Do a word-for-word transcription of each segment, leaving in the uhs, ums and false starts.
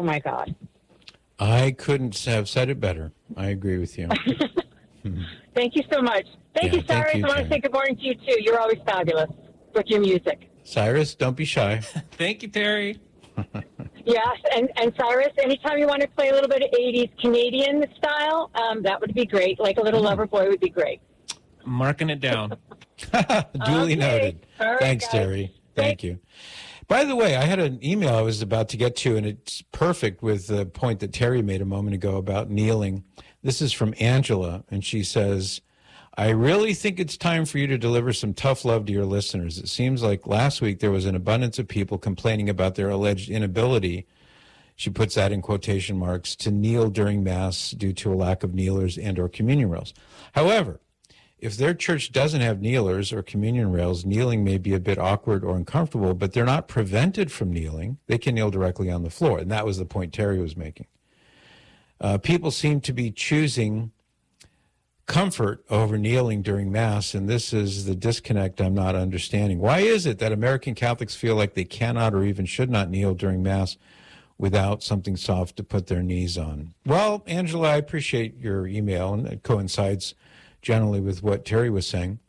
my God. I couldn't have said it better. I agree with you. hmm. Thank you so much. Thank yeah, you, Cyrus. Thank you, I want to say good morning to you, too. You're always fabulous with your music. Cyrus, don't be shy. Thank you, Terry. Yes, and, and Cyrus, anytime you want to play a little bit of eighties Canadian style, um, that would be great. Like a little lover boy would be great. I'm marking it down. Duly okay. noted. Right, Thanks, guys. Terry. Thank you. By the way, I had an email I was about to get to, and it's perfect with the point that Terry made a moment ago about kneeling. This is from Angela, and she says, I really think it's time for you to deliver some tough love to your listeners. It seems like last week there was an abundance of people complaining about their alleged inability, she puts that in quotation marks, to kneel during Mass due to a lack of kneelers and or communion rails. However, if their church doesn't have kneelers or communion rails, kneeling may be a bit awkward or uncomfortable, but they're not prevented from kneeling. They can kneel directly on the floor, and that was the point Terry was making. Uh, people seem to be choosing comfort over kneeling during Mass, and this is the disconnect I'm not understanding. Why is it that American Catholics feel like they cannot or even should not kneel during Mass without something soft to put their knees on? Well, Angela, I appreciate your email, and it coincides generally with what Terry was saying.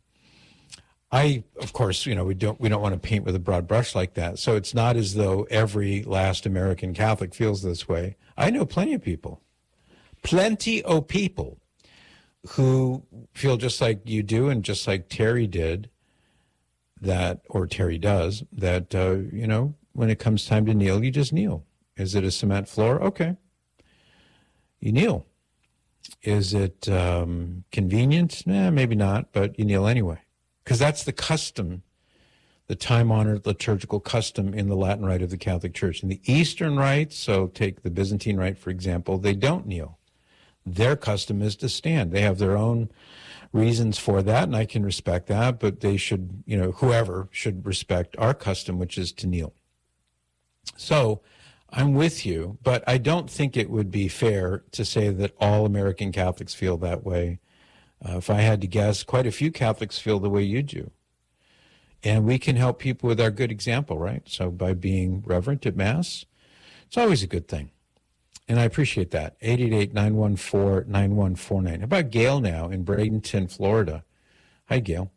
I, of course, you know, we don't we don't want to paint with a broad brush like that. So it's not as though every last American Catholic feels this way. I know plenty of people, plenty of people who feel just like you do and just like Terry did, that, or Terry does, that, uh, you know, when it comes time to kneel, you just kneel. Is it a cement floor? Okay. You kneel. Is it um, convenient? Eh, maybe not, but you kneel anyway. Because that's the custom, the time-honored liturgical custom in the Latin Rite of the Catholic Church. In the Eastern Rite, so take the Byzantine Rite, for example, they don't kneel. Their custom is to stand. They have their own reasons for that, and I can respect that, but they should, you know, whoever should respect our custom, which is to kneel. So I'm with you, but I don't think it would be fair to say that all American Catholics feel that way. Uh, if I had to guess, quite a few Catholics feel the way you do. And we can help people with our good example, right? So by being reverent at Mass, it's always a good thing. And I appreciate that. eight eight eight, nine one four, nine one four nine. How about Gail now in Bradenton, Florida? Hi, Gail.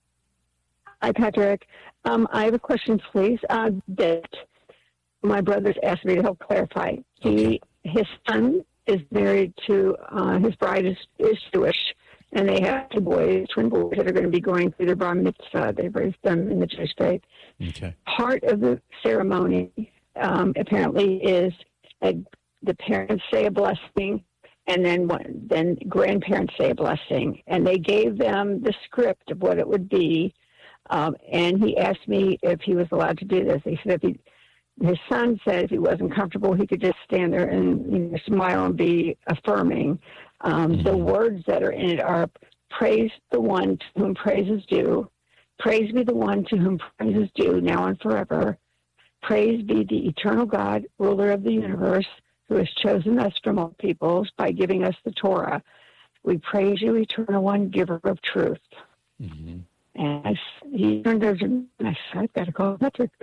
Hi, Patrick. Um, I have a question, please, uh, that my brother's asked me to help clarify. He, Okay. His son is married to, uh, his bride is, is Jewish, and they have two boys, twin boys, that are going to be going through their bar mitzvah. They've raised them in the Jewish faith. Okay. Part of the ceremony um, apparently is a the parents say a blessing, and then one, then grandparents say a blessing. And they gave them the script of what it would be. Um, and he asked me if he was allowed to do this. He said if he, his son said if he wasn't comfortable, he could just stand there and, you know, smile and be affirming. Um, mm-hmm. The words that are in it are, praise the one to whom praise is due. Praise be the one to whom praise is due, now and forever. Praise be the eternal God, ruler of the universe, who has chosen us from all peoples by giving us the Torah. We praise you, eternal one, giver of truth. Mm-hmm. And I, he turned over and I said, I've got to call Patrick.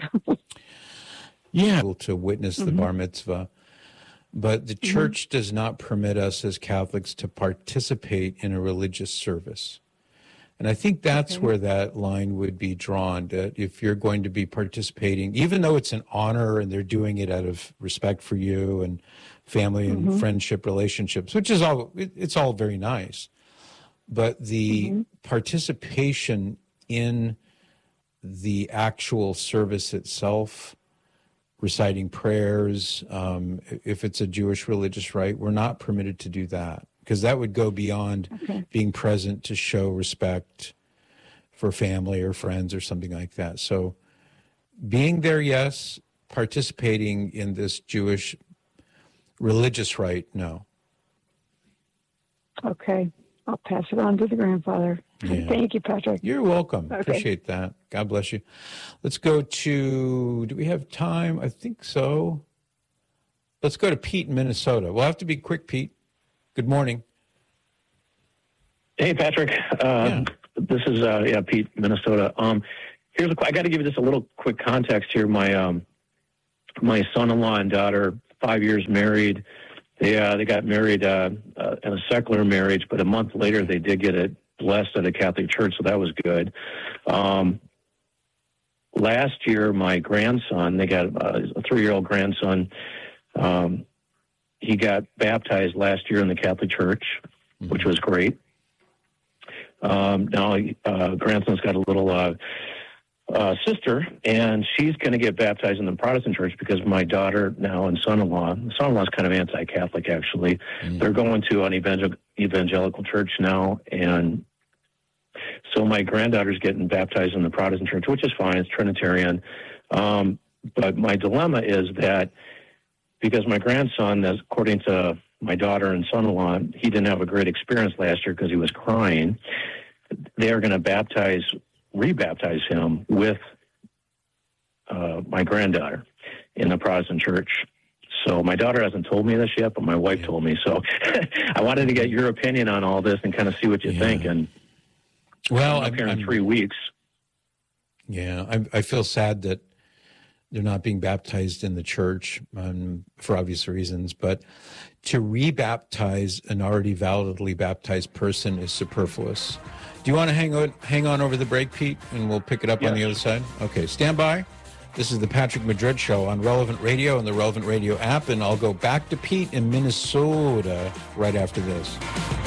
Yeah. To witness the mm-hmm. bar mitzvah. But the church mm-hmm. does not permit us as Catholics to participate in a religious service. And I think that's okay. where that line would be drawn, that if you're going to be participating, even though it's an honor and they're doing it out of respect for you and family and mm-hmm. friendship relationships, which is all, it, it's all very nice. But the mm-hmm. participation in the actual service itself, reciting prayers, um, if it's a Jewish religious rite, we're not permitted to do that. Because that would go beyond okay. being present to show respect for family or friends or something like that. So being there, yes. Participating in this Jewish religious rite, no. Okay. I'll pass it on to the grandfather. Yeah. Thank you, Patrick. You're welcome. Okay. Appreciate that. God bless you. Let's go to, do we have time? I think so. Let's go to Pete in Minnesota. We'll have to be quick, Pete. Good morning. Hey, Patrick. Uh, yeah. This is uh, yeah, Pete, Minnesota. Um, here's a, I got to give you just a little quick context here. My um, my son-in-law and daughter five years married. They uh, they got married uh, uh, in a secular marriage, but a month later they did get it blessed at a Catholic church, so that was good. Um, last year, my grandson, they got uh, a three-year-old grandson. Um, he got baptized last year in the Catholic church, mm-hmm. which was great. Um, now, uh, grandson's got a little uh, uh, sister, and she's going to get baptized in the Protestant church because my daughter now and son-in-law, son-in-law is kind of anti-Catholic, actually. Mm. They're going to an evangel- evangelical church now, and so my granddaughter's getting baptized in the Protestant church, which is fine. It's Trinitarian. Um, but my dilemma is that because my grandson, as according to my daughter and son-in-law, he didn't have a great experience last year because he was crying. They are going to baptize, rebaptize him with uh, my granddaughter in the Protestant church. So my daughter hasn't told me this yet, but my wife told me. So I wanted to get your opinion on all this and kind of see what you yeah. think. And well, I'm up here I'm, in three weeks. Yeah, I, I feel sad that they're not being baptized in the church um, for obvious reasons, but to rebaptize an already validly baptized person is superfluous. Do you want to hang on, hang on over the break, Pete, and we'll pick it up yes. on the other side? Okay, stand by. This is the Patrick Madrid Show on Relevant Radio and the Relevant Radio app, and I'll go back to Pete in Minnesota right after this.